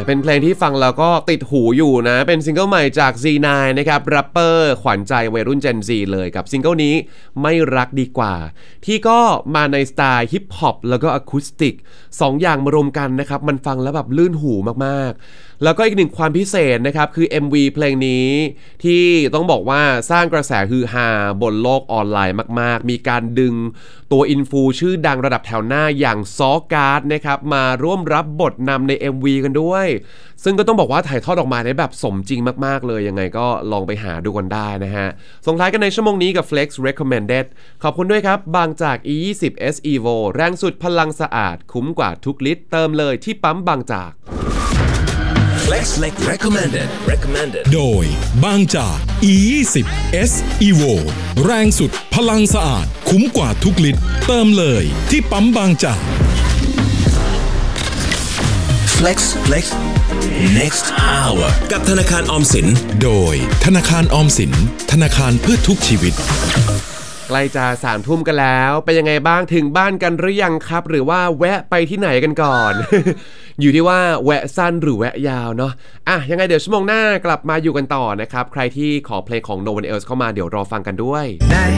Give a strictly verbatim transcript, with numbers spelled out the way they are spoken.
เป็นเพลงที่ฟังแล้วก็ติดหูอยู่นะเป็นซิงเกิลใหม่จาก ซี ไนน์ นะครับแรปเปอร์ขวัญใจวัยรุ่น Gen Z เลยกับซิงเกิลนี้ไม่รักดีกว่าที่ก็มาในสไตล์ฮิปฮอปแล้วก็อะคูสติกสองอย่างมารวมกันนะครับมันฟังแล้วแบบลื่นหูมากๆแล้วก็อีกหนึ่งความพิเศษนะครับคือ เอ็ม วี เพลงนี้ที่ต้องบอกว่าสร้างกระแสฮือฮาบนโลกออนไลน์มากๆมีการดึงตัวอินฟูชื่อดังระดับแถวหน้าอย่างซอการ์ดนะครับมาร่วมรับบทนำใน เอ็ม วี กันด้วยซึ่งก็ต้องบอกว่าถ่ายทอดออกมาได้แบบสมจริงมากๆเลยยังไงก็ลองไปหาดูกันได้นะฮะส่งท้ายกันในชั่วโมงนี้กับ Flex Recommended ขอบคุณด้วยครับบางจาก อี ยี่สิบ เอส Evo แรงสุดพลังสะอาดคุ้มกว่าทุกลิตรเติมเลยที่ปั๊มบางจาก Flex Recommended Recommended โดยบางจาก อี ยี่สิบ เอส Evo แรงสุดพลังสะอาดคุ้มกว่าทุกลิตรเติมเลยที่ปั๊มบางจาก Flex Flex Next Hour กับธนาคารออมสินโดยธนาคารออมสินธนาคารเพื่อทุกชีวิตใกล้จะสามทุ่มกันแล้วเป็นยังไงบ้างถึงบ้านกันหรือยังครับหรือว่าแวะไปที่ไหนกันก่อน อยู่ที่ว่าแวะสั้นหรือแวะยาวเนาะอ่ะยังไงเดี๋ยวชั่วโมงหน้ากลับมาอยู่กันต่อนะครับใครที่ขอเพลงของ No One Else เข้ามาเดี๋ยวรอฟังกันด้วย